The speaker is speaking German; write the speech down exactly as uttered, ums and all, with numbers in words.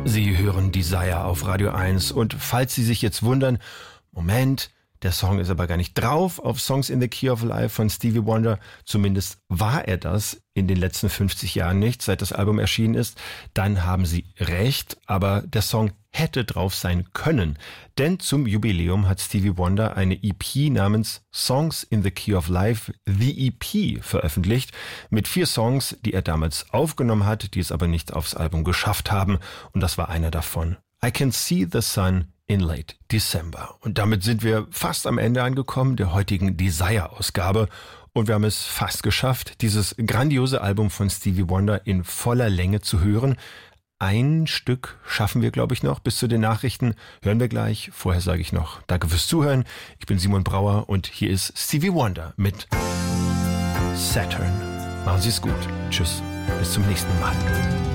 Sie hören Desire auf Radio eins und falls Sie sich jetzt wundern, Moment, der Song ist aber gar nicht drauf auf Songs in the Key of Life von Stevie Wonder, zumindest war er das in den letzten fünfzig Jahren nicht, seit das Album erschienen ist, dann haben Sie recht, aber der Song hätte drauf sein können, denn zum Jubiläum hat Stevie Wonder eine E P namens Songs in the Key of Life, The E P, veröffentlicht, mit vier Songs, die er damals aufgenommen hat, die es aber nicht aufs Album geschafft haben, und das war einer davon. I Can See the Sun in Late December. Und damit sind wir fast am Ende angekommen der heutigen Desire-Ausgabe. Und wir haben es fast geschafft, dieses grandiose Album von Stevie Wonder in voller Länge zu hören. Ein Stück schaffen wir, glaube ich, noch bis zu den Nachrichten. Hören wir gleich. Vorher sage ich noch Danke fürs Zuhören. Ich bin Simon Brauer und hier ist Stevie Wonder mit Saturn. Machen Sie es gut. Tschüss. Bis zum nächsten Mal.